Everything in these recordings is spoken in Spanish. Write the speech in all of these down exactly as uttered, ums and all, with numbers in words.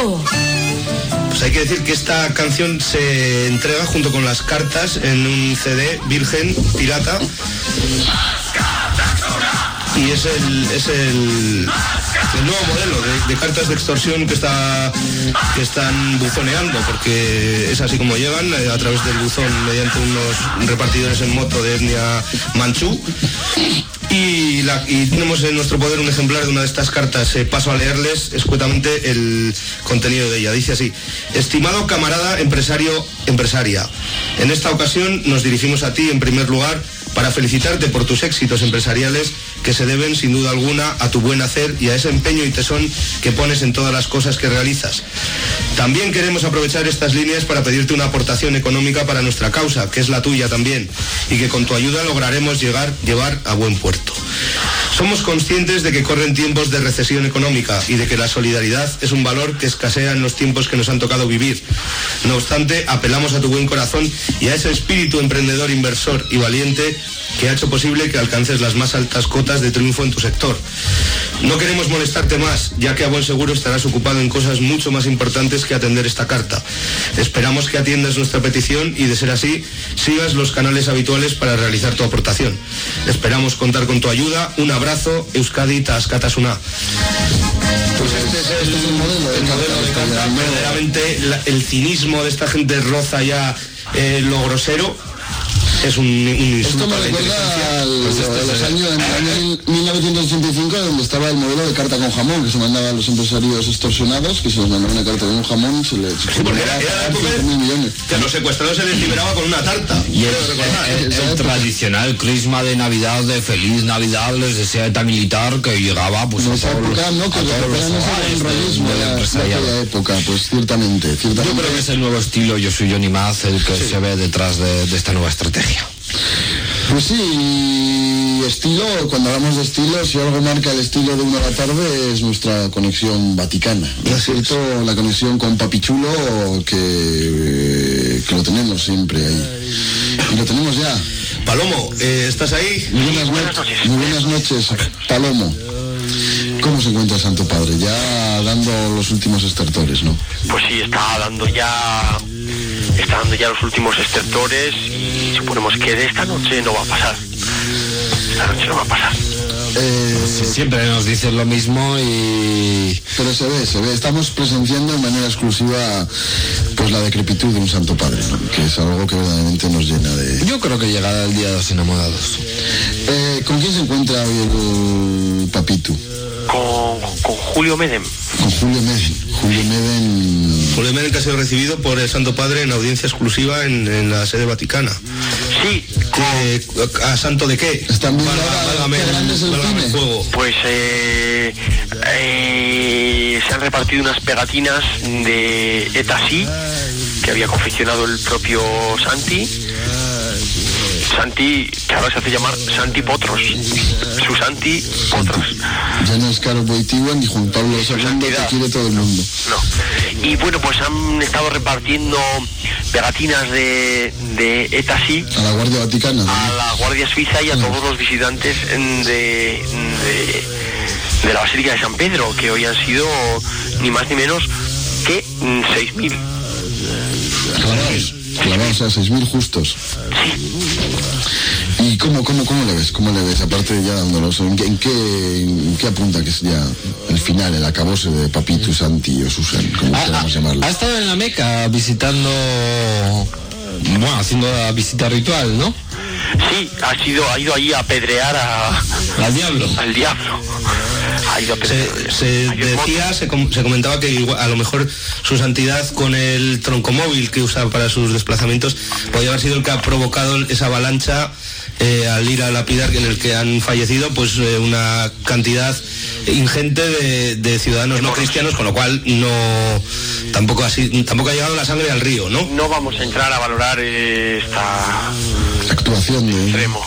Papito. Pues hay que decir que esta canción se entrega junto con las cartas en un C D virgen, pirata. Y es el es el, el nuevo modelo de, de cartas de extorsión que está que están buzoneando, porque es así como llegan, a través del buzón, mediante unos repartidores en moto de etnia manchú. Y, la, y tenemos en nuestro poder un ejemplar de una de estas cartas. Eh, paso a leerles escuetamente el contenido de ella. Dice así: estimado camarada empresario, empresaria, en esta ocasión nos dirigimos a ti en primer lugar para felicitarte por tus éxitos empresariales, que se deben sin duda alguna a tu buen hacer y a ese empeño y tesón que pones en todas las cosas que realizas. También queremos aprovechar estas líneas para pedirte una aportación económica para nuestra causa, que es la tuya también, y que con tu ayuda lograremos llegar, llevar a buen puerto. Somos conscientes de que corren tiempos de recesión económica y de que la solidaridad es un valor que escasea en los tiempos que nos han tocado vivir. No obstante, apelamos a tu buen corazón y a ese espíritu emprendedor, inversor y valiente que ha hecho posible que alcances las más altas cotas de triunfo en tu sector. No queremos molestarte más, ya que a buen seguro estarás ocupado en cosas mucho más importantes que atender esta carta. Esperamos que atiendas nuestra petición y, de ser así, sigas los canales habituales para realizar tu aportación. Esperamos contar con tu ayuda. Un abrazo, Euskadi ta askatasuna. Pues este es el, el modelo, el modelo de carta. Verdaderamente la, el cinismo de esta gente roza ya eh, lo grosero. Es un, un Esto me recuerda al, pues este a los años, en el año mil novecientos ochenta y cinco, donde estaba el modelo de carta con jamón, que se mandaba a los empresarios extorsionados, que se les mandaba una carta con un jamón, se les... Sí, porque era, era la época que a los secuestrados se les liberaba con una tarta. Y el, el, el, el tradicional crisma de Navidad, de Feliz Navidad, les desea ETA militar, que llegaba pues en esa época, no, que recuperan ese enrollismo de aquella época, pues ciertamente, ciertamente. Yo creo que es el nuevo estilo Yo soy Johnny Maz el que sí. se ve detrás de, de esta nueva estrategia. Pues sí, estilo, cuando hablamos de estilo, si algo marca el estilo de una de la tarde es nuestra conexión vaticana. ¿No es cierto? La conexión con Papichulo, que, que lo tenemos siempre ahí. Y lo tenemos ya. Palomo, eh, ¿estás ahí? Muy buenas, sí, buenas noches. Muy buenas noches, Palomo. ¿Cómo se encuentra el Santo Padre? Ya dando los últimos estertores, ¿no? Pues sí, está dando ya... Está dando ya los últimos estertores y suponemos que de esta noche no va a pasar. Esta noche no va a pasar. Eh, sí, siempre nos dicen lo mismo y... Pero se ve, se ve. Estamos presenciando de manera exclusiva pues la decrepitud de un Santo Padre, ¿no? Que es algo que verdaderamente nos llena de... Yo creo que llegará el Día de los Enamorados. Eh, ¿Con quién se encuentra hoy el Papito? Con, con Julio Medem. Con Julio Medem. Julio Medem... Julio Medem, que ha sido recibido por el Santo Padre en audiencia exclusiva en, en la sede vaticana. Sí. Eh, ¿A santo de qué? Están viendo válgame, ahora qué grande es el válgame cine. Juego. Pues eh, eh, se han repartido unas pegatinas de ETA sí, que había confeccionado el propio Santi. Santi, que ahora se hace llamar Santi Potros. Su Santi Potros. Ya no es Caro Boitigua ni Juan Pablo segundo, que quiere todo el mundo. No. Y bueno, pues han estado repartiendo pegatinas de, de ETA sí a la Guardia Vaticana, ¿no? A la Guardia Suiza y a no. todos los visitantes de, de, de la Basílica de San Pedro, que hoy han sido ni más ni menos que seis mil. Clavados, clavados a seis mil justos. Sí. ¿Y cómo, cómo, cómo le ves? ¿Cómo le ves? Aparte de ya dándolos, ¿en qué, en qué, en qué apunta que es ya el final, el acabose de Papito, Santi o Susan, como ha, queramos llamarlo? Ha estado en la Meca visitando, bueno, haciendo la visita ritual, ¿no? Sí, ha sido, ha ido ahí a apedrear a, al diablo. Al diablo. Ha ido a se, se decía, se, com, se comentaba que igual, a lo mejor su santidad con el troncomóvil que usa para sus desplazamientos podría haber sido el que ha provocado esa avalancha eh, al ir a lapidar, en el que han fallecido pues eh, una cantidad ingente de, de ciudadanos no cristianos, con lo cual no tampoco así tampoco ha llegado la sangre al río, ¿no? No vamos a entrar a valorar esta actuación de extremo.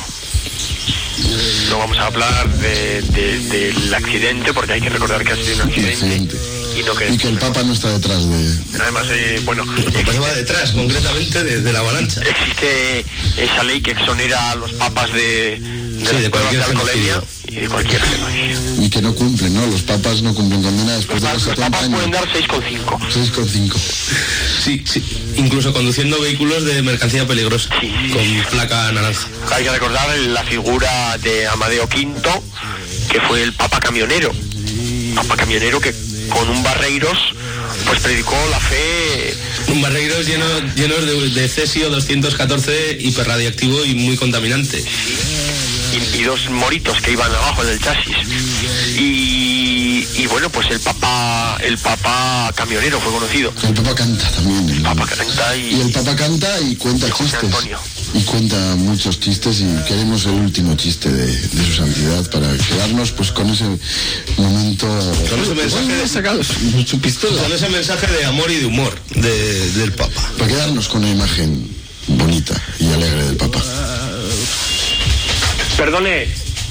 No vamos a hablar de, de, del accidente, porque hay que recordar que ha sido un accidente. accidente. Y, no que, y que el Papa no está detrás de... Además, eh, bueno... El Papa se va detrás, concretamente, de, de la avalancha. Existe esa ley que exonera a los papas de, de sí, las de pruebas de alcoholemia, y de cualquier país. Y que no cumplen, ¿no? Los papas no cumplen condena después Los, de los los setenta papas años. pueden dar seis coma cinco. seis coma cinco. Sí, sí, incluso conduciendo vehículos de mercancía peligrosa, sí, sí, con sí. placa naranja. Hay que recordar la figura de Amadeo quinto, que fue el papa camionero. Papa camionero que con un Barreiros pues predicó la fe. Un Barreiros lleno, llenos de, de cesio doscientos catorce, hiperradiactivo y muy contaminante. Y, y dos moritos que iban abajo del chasis. Y, y bueno, pues el papa el papa camionero fue conocido. El Papa canta también. El Papa canta y, y el Papa canta y cuenta y José chistes. Antonio. Y cuenta muchos chistes y queremos el último chiste de, de su santidad para quedarnos pues con ese momento. Con ese mensaje de sacados su pistola. Con ese mensaje de amor y de humor de, del Papa. Para quedarnos con una imagen bonita y alegre del Papa. Perdone.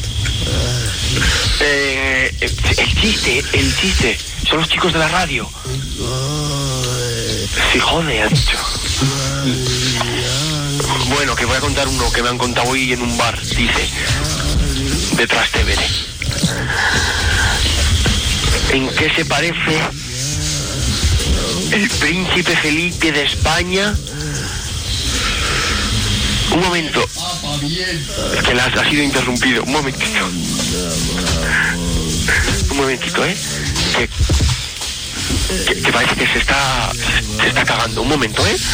Eh, el chiste, el chiste. Son los chicos de la radio. Sí, jode, ha dicho. Bueno, que voy a contar uno que me han contado hoy en un bar. Dice, de Trastevere. ¿En qué se parece el príncipe Felipe de España? Un momento. Es que la, ha sido interrumpido. Un momentito. Un momentito, ¿eh? Que, que, que parece que se está, se está cagando. Un momento, ¿eh?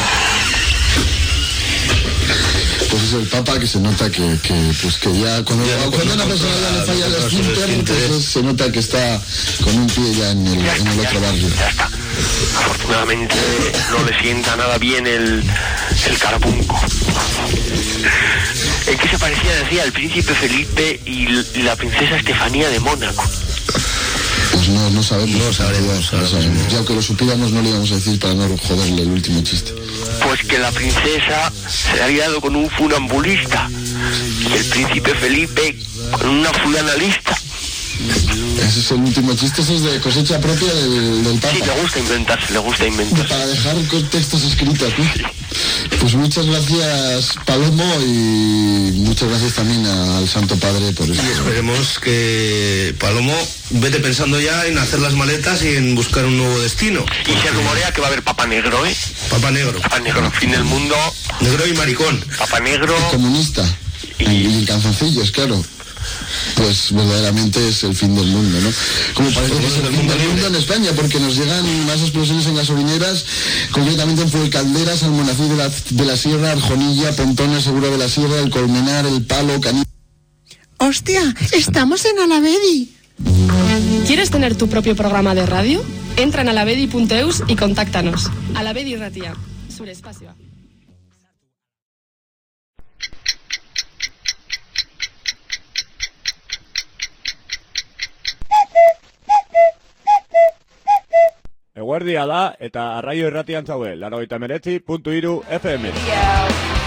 Pues es el Papa que se nota que, que pues que ya cuando, ya no, cuando a una persona ya le falla el esfínter, pues se nota que está con un pie ya en el, Ya en está, el ya otro está, barrio. ya está. Afortunadamente no le sienta nada bien el, el carapunco. ¿En qué se parecía, decía, el príncipe Felipe y la princesa Estefanía de Mónaco? Pues no, no sabemos. No sabremos, no sabemos. Ya que lo supiéramos no le íbamos a decir para no joderle el último chiste. Pues que la princesa se había dado con un funambulista y el príncipe Felipe con una fulanalista. Ese es el último chiste, ese es de cosecha propia del, del Papa. Sí, le gusta inventarse, le gusta inventarse. Para dejar textos escritos, ¿no? Pues muchas gracias, Palomo, y muchas gracias también a, al Santo Padre por eso. Y esperemos que, Palomo, vete pensando ya en hacer las maletas y en buscar un nuevo destino. Y se rumorea que va a haber Papa Negro, ¿eh? Papa Negro. Papa Negro, fin del mundo. Negro y maricón. Papa Negro. El comunista. Y, y calzoncillos, claro. Pues verdaderamente es el fin del mundo, ¿no? Como parece que es el fin del mundo en España, porque nos llegan más explosiones en gasolineras, concretamente en Fuencalderas, Almonacid de la, de la Sierra, Arjonilla, Pontona, Segura de la Sierra, El Colmenar, El Palo, Caní... ¡Hostia! ¡Estamos en Alavedi! ¿Quieres tener tu propio programa de radio? Entra en alavedi punto eus y contáctanos. Alavedi Ratia, zure espazioa. Eguerdia da eta arraio irratian zaude, laurogeita hemeretzi puntu hiru F M.